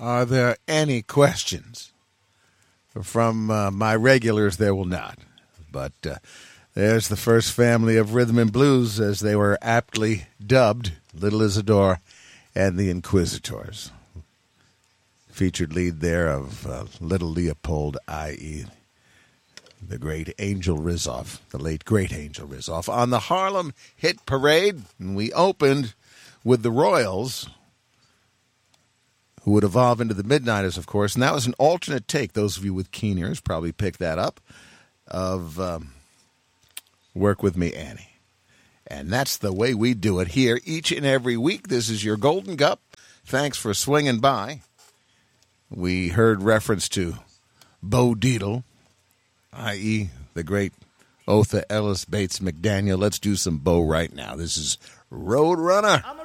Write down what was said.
Are there any questions? From my regulars, there will not. But there's the first family of rhythm and blues, as they were aptly dubbed, Little Isadore and the Inquisitors. Featured lead there of Little Leopold, i.e., the great Angel Rizzoff, the late great Angel Rizzoff, on the Harlem Hit Parade. And we opened with the Royals, who would evolve into the Midnighters, of course. And that was an alternate take. Those of you with keen ears probably picked that up, of Work With Me, Annie. And that's the way we do it here each and every week. This is your Golden Cup. Thanks for swinging by. We heard reference to Bo Dietl, i.e., the great Otha Ellis Bates McDaniel. Let's do some Bo right now. This is Roadrunner.